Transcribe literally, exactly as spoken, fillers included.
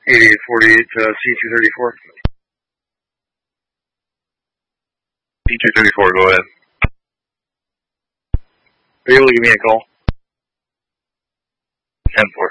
eighty-eight forty-eight uh, C two thirty-four. C two thirty-four, go ahead. Are you able to give me a call? ten four.